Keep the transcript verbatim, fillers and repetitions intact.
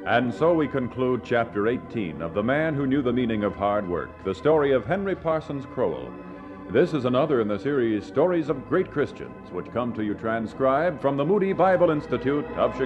And so we conclude Chapter eighteen of The Man Who Knew the Meaning of Hard Work, the story of Henry Parsons Crowell. This is another in the series Stories of Great Christians, which come to you transcribed from the Moody Bible Institute of Chicago.